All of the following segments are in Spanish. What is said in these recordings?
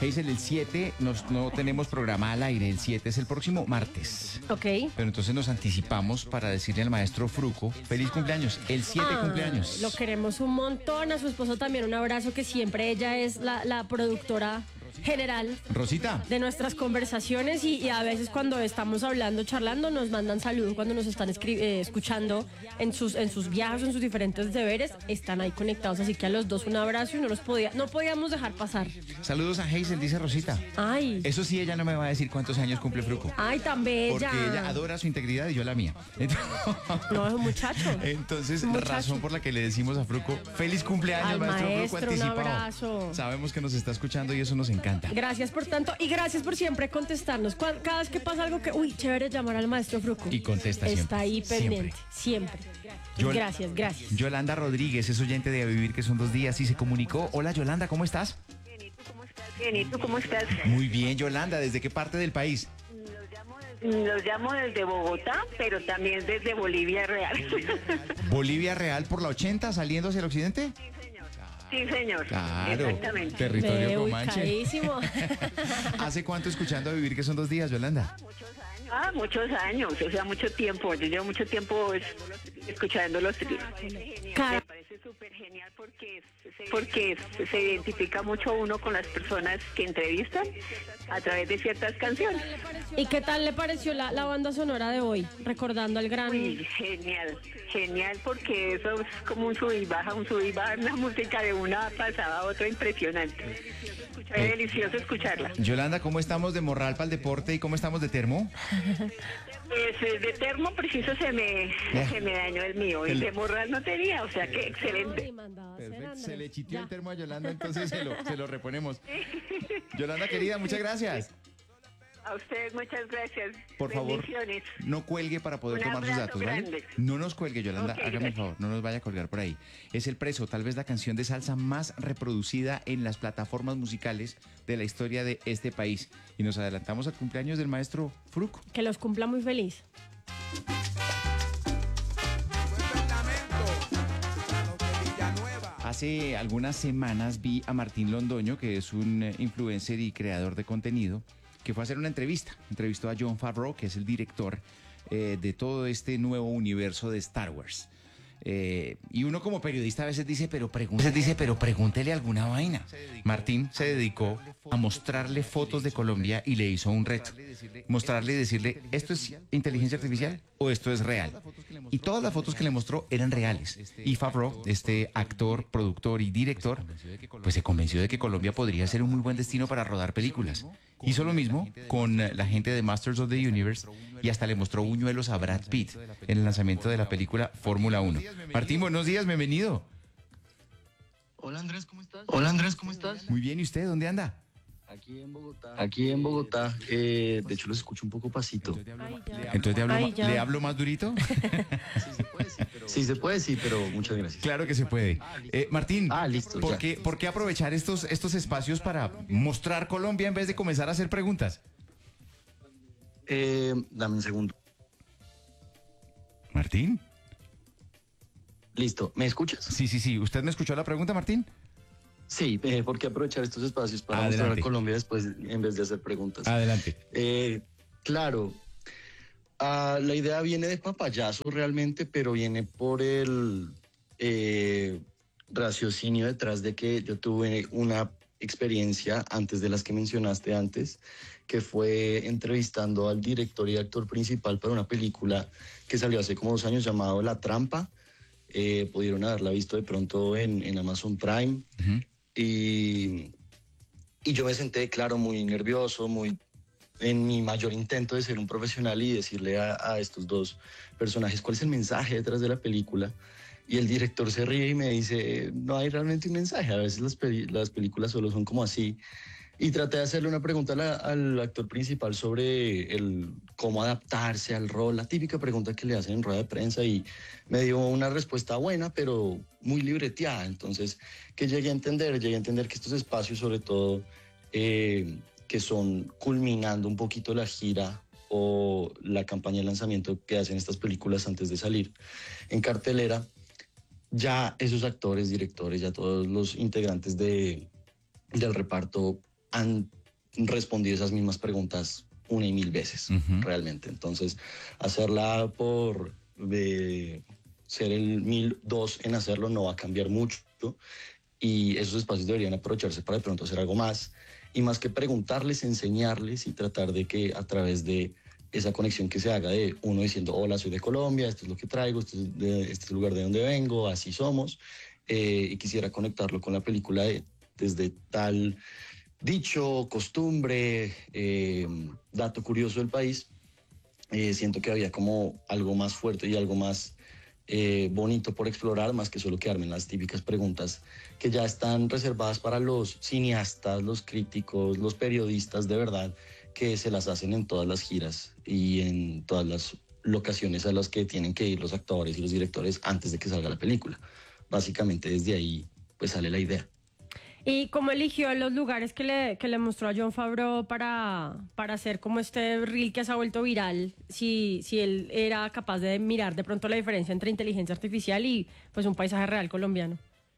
Hazel, el 7 no tenemos programa al aire, el 7 es el próximo martes. Ok. Pero entonces nos anticipamos para decirle al maestro Fruco, feliz cumpleaños, el 7 cumpleaños. Lo queremos un montón, a su esposo también un abrazo, que siempre ella es la productora general Rosita. de nuestras conversaciones y a veces cuando estamos hablando, charlando, nos mandan saludos cuando nos están escuchando en sus viajes, en sus diferentes deberes, están ahí conectados, así que a los dos un abrazo y no podíamos dejar pasar. Saludos a Hazel, dice Rosita. Ay. Eso sí, ella no me va a decir cuántos años cumple Fruco. Ay, tan bella. Porque ella adora su integridad y yo la mía. No, es un muchacho. Entonces, Un muchacho. razón por la que le decimos a Fruco, feliz cumpleaños, Al maestro Fruco, maestro, un anticipado. abrazo. Sabemos que nos está escuchando y eso nos encanta. Gracias por tanto y gracias por siempre contestarnos. Cada vez que pasa algo que, chévere llamar al maestro Fruco. Y contesta siempre. Está ahí pendiente, siempre. Gracias. Yolanda Rodríguez es oyente de A Vivir, que son 2 días, y se comunicó. Hola, Yolanda, ¿cómo estás? Bien, ¿y tú cómo estás? Muy bien, Yolanda, ¿desde qué parte del país? Los llamo desde Bogotá, pero también desde Bolivia Real. ¿Bolivia Real por la 80 saliendo hacia el occidente? Sí, señor. Claro, Exactamente. territorio Comanche. Ubicadísimo. ¿Hace cuánto escuchando A Vivir, que son 2 días, Yolanda? Muchos años, o sea, mucho tiempo. Yo llevo mucho tiempo escuchando los Me parece súper genial porque se identifica mucho uno con las personas que entrevistan a través de ciertas canciones. ¿Y qué tal le pareció la banda sonora de hoy? Recordando al gran... Uy, genial, porque eso es como un sub y baja, una música de una pasada a otra impresionante. Es delicioso escucharla. Yolanda, ¿cómo estamos de morral para el deporte y cómo estamos de termo? De termo preciso se me dañó el mío y de morral no tenía, o sea que excelente. Perfecto, se le chitió el termo a Yolanda, entonces se lo reponemos. Yolanda, querida, muchas gracias. A ustedes muchas gracias. Por favor, no cuelgue para poder tomar sus datos, ¿vale? Grande. No nos cuelgue, Yolanda, Okay, hágame el favor, no nos vaya a colgar por ahí. Es El Preso, tal vez la canción de salsa más reproducida en las plataformas musicales de la historia de este país. Y nos adelantamos al cumpleaños del maestro Fruco. Que los cumpla muy feliz. Hace algunas semanas vi a Martín Londoño, que es un influencer y creador de contenido, que fue a hacer una entrevista. Entrevistó a Jon Favreau, que es el director de todo este nuevo universo de Star Wars. Y uno como periodista a veces dice, pero pregúntele alguna vaina. Martín se dedicó a mostrarle fotos de Colombia y le hizo un reto. Mostrarle y decirle, ¿esto es inteligencia artificial o esto es real? Y todas las fotos que le mostró eran reales. Y Favreau, este actor, productor y director, pues se convenció de que Colombia podría ser un muy buen destino para rodar películas. Hizo lo mismo con la gente de Masters of the Universe y hasta le mostró buñuelos a Brad Pitt en el lanzamiento de la película Fórmula 1. Martín, buenos días, bienvenido. Hola Andrés, ¿cómo estás? Muy bien, ¿y usted dónde anda? Aquí en Bogotá. De hecho los escucho un poco pasito. Entonces ¿le hablo más durito? Sí se puede, pero muchas gracias. Claro que se puede. Martín, listo, ¿por qué aprovechar estos espacios para mostrar Colombia en vez de comenzar a hacer preguntas? Dame un segundo. ¿Martín? Listo, ¿me escuchas? Sí. ¿Usted me escuchó la pregunta, Martín? Sí, ¿por qué aprovechar estos espacios para mostrar a Colombia después en vez de hacer preguntas? Adelante. Claro, la idea viene de papayazo realmente, pero viene por el raciocinio detrás de que yo tuve una experiencia antes de las que mencionaste antes, que fue entrevistando al director y actor principal para una película que salió hace como 2 años llamado La Trampa. Pudieron haberla visto de pronto en Amazon Prime. Uh-huh. Y yo me senté, claro, muy nervioso, muy en mi mayor intento de ser un profesional y decirle a estos dos personajes cuál es el mensaje detrás de la película. Y el director se ríe y me dice, no hay realmente un mensaje, a veces las películas solo son como así. Y traté de hacerle una pregunta al actor principal sobre cómo adaptarse al rol, la típica pregunta que le hacen en rueda de prensa, y me dio una respuesta buena, pero muy libreteada. Entonces, que llegué a entender que estos espacios, sobre todo, que son culminando un poquito la gira o la campaña de lanzamiento que hacen estas películas antes de salir en cartelera, ya esos actores, directores, ya todos los integrantes del reparto han respondido esas mismas preguntas una y mil veces, realmente. Entonces, hacerla por ser el 1002 en hacerlo no va a cambiar mucho, y esos espacios deberían aprovecharse para de pronto hacer algo más, y más que preguntarles, enseñarles y tratar de que a través de esa conexión que se haga de uno diciendo, hola, soy de Colombia, esto es lo que traigo, este es el lugar de donde vengo, así somos, y quisiera conectarlo con la película desde tal dicho, costumbre, dato curioso del país. Siento que había como algo más fuerte y algo más bonito por explorar, más que solo quedarme en las típicas preguntas que ya están reservadas para los cineastas, los críticos, los periodistas de verdad, que se las hacen en todas las giras y en todas las locaciones a las que tienen que ir los actores y los directores antes de que salga la película. Básicamente desde ahí pues sale la idea. ¿Y cómo eligió los lugares que le mostró a Jon Favreau para hacer como este reel que se ha vuelto viral? Si él era capaz de mirar de pronto la diferencia entre inteligencia artificial y pues un paisaje real colombiano.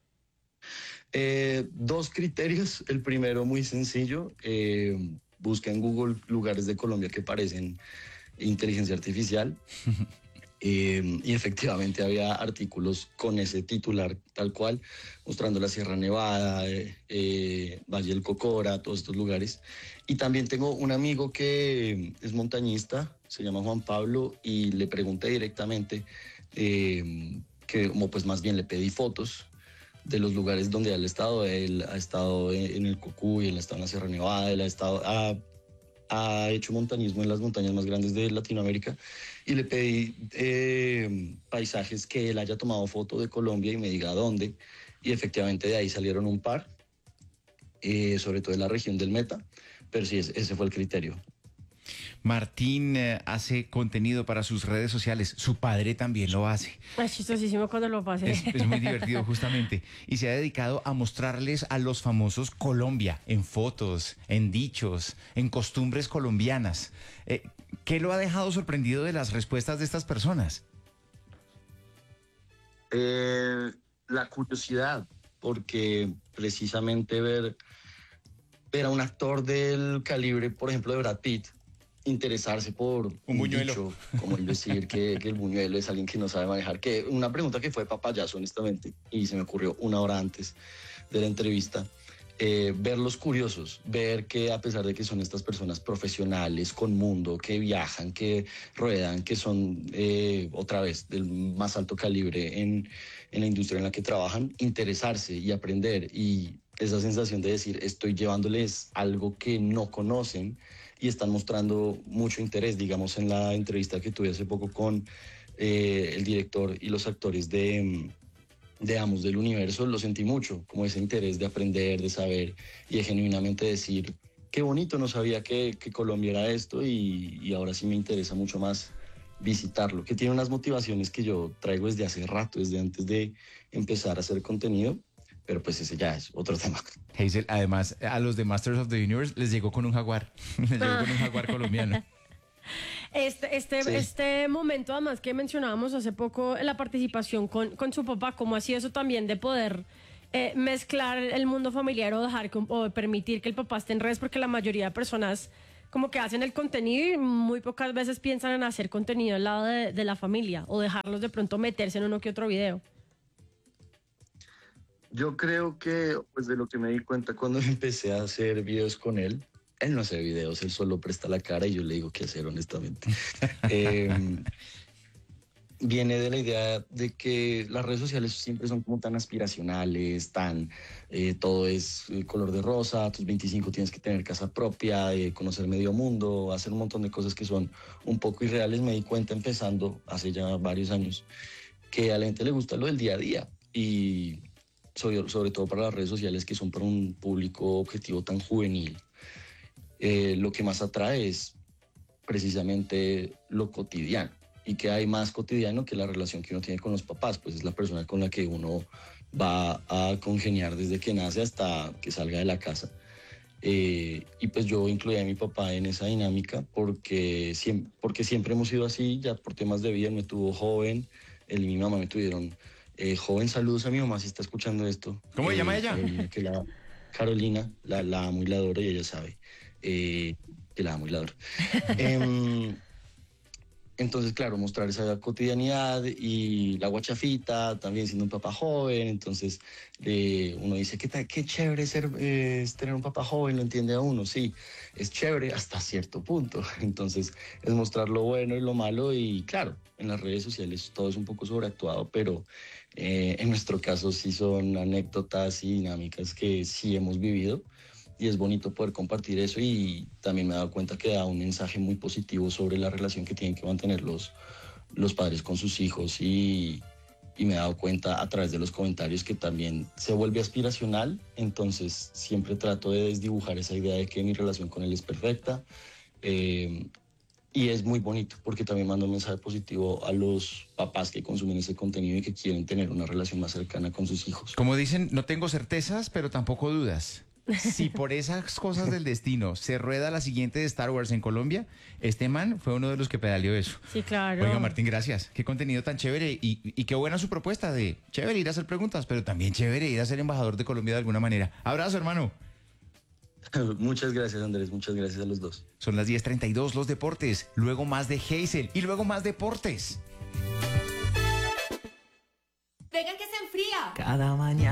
Dos criterios. El primero muy sencillo. Busca en Google lugares de Colombia que parecen inteligencia artificial. Y efectivamente había artículos con ese titular tal cual, mostrando la Sierra Nevada, Valle del Cocora, todos estos lugares. Y también tengo un amigo que es montañista, se llama Juan Pablo, y le pregunté directamente, que como pues más bien le pedí fotos de los lugares donde él ha estado en el Cocuy, él ha estado en la Sierra Nevada, él ha hecho montañismo en las montañas más grandes de Latinoamérica, y le pedí paisajes que él haya tomado foto de Colombia y me diga dónde, y efectivamente de ahí salieron un par, sobre todo en la región del Meta, pero sí, ese fue el criterio. Martín hace contenido para sus redes sociales, su padre también lo hace. Es chistosísimo cuando lo pase. Es muy divertido justamente, y se ha dedicado a mostrarles a los famosos Colombia, en fotos, en dichos, en costumbres colombianas. ¿Qué lo ha dejado sorprendido de las respuestas de estas personas? La curiosidad, porque precisamente ver a un actor del calibre, por ejemplo, de Brad Pitt, interesarse por un buñuelo, dicho, como el decir que el buñuelo es alguien que no sabe manejar, que una pregunta que fue papayazo, honestamente, y se me ocurrió una hora antes de la entrevista. Verlos curiosos, ver que a pesar de que son estas personas profesionales, con mundo, que viajan, que ruedan, que son otra vez del más alto calibre en la industria en la que trabajan, interesarse y aprender, y esa sensación de decir estoy llevándoles algo que no conocen y están mostrando mucho interés. Digamos, en la entrevista que tuve hace poco con el director y los actores de Amos del Universo, lo sentí mucho, como ese interés de aprender, de saber y de genuinamente decir, qué bonito, no sabía que Colombia era esto, y ahora sí me interesa mucho más visitarlo, que tiene unas motivaciones que yo traigo desde hace rato, desde antes de empezar a hacer contenido, pero pues ese ya es otro tema. Hazel, además, a los de Masters of the Universe les llegó con un jaguar, les llegó con un jaguar colombiano. Este momento, además, que mencionábamos hace poco, la participación con su papá, ¿cómo ha sido eso también de poder mezclar el mundo familiar o o permitir que el papá esté en redes? Porque la mayoría de personas como que hacen el contenido y muy pocas veces piensan en hacer contenido al lado de la familia, o dejarlos de pronto meterse en uno que otro video. Yo creo que, pues, de lo que me di cuenta cuando empecé a hacer videos con él no hace videos, él solo presta la cara y yo le digo qué hacer, honestamente. Viene de la idea de que las redes sociales siempre son como tan aspiracionales, todo es color de rosa, a tus 25 tienes que tener casa propia, conocer medio mundo, hacer un montón de cosas que son un poco irreales. Me di cuenta empezando hace ya varios años que a la gente le gusta lo del día a día, y sobre todo para las redes sociales, que son para un público objetivo tan juvenil. Lo que más atrae es precisamente lo cotidiano, y que hay más cotidiano que la relación que uno tiene con los papás, pues es la persona con la que uno va a congeniar desde que nace hasta que salga de la casa. Y pues yo incluí a mi papá en esa dinámica porque siempre hemos sido así, ya por temas de vida. Él me tuvo joven, él y mi mamá me tuvieron joven. Saludos a mi mamá si está escuchando esto. ¿Cómo se llama ella? Carolina, la amo y la adoro y ella sabe que la amo y la adoro. Entonces, claro, mostrar esa cotidianidad y la guachafita, también siendo un papá joven. Entonces, uno dice, qué chévere es tener un papá joven, lo entiende a uno. Sí, es chévere hasta cierto punto. Entonces, es mostrar lo bueno y lo malo. Y claro, en las redes sociales todo es un poco sobreactuado, pero en nuestro caso sí son anécdotas y dinámicas que sí hemos vivido. Y es bonito poder compartir eso, y también me he dado cuenta que da un mensaje muy positivo sobre la relación que tienen que mantener los padres con sus hijos, y me he dado cuenta a través de los comentarios que también se vuelve aspiracional. Entonces siempre trato de desdibujar esa idea de que mi relación con él es perfecta, y es muy bonito porque también mando un mensaje positivo a los papás que consumen ese contenido y que quieren tener una relación más cercana con sus hijos. Como dicen, no tengo certezas, pero tampoco dudas. Si por esas cosas del destino se rueda la siguiente de Star Wars en Colombia, este man fue uno de los que pedaleó eso. Sí, claro. Oiga, Martín, gracias. Qué contenido tan chévere y qué buena su propuesta de chévere ir a hacer preguntas, pero también chévere ir a ser embajador de Colombia de alguna manera. Abrazo, hermano. Muchas gracias, Andrés. Muchas gracias a los dos. Son las 10:32, los deportes. Luego más de Hazel y luego más deportes. Vengan que se enfría. Cada mañana.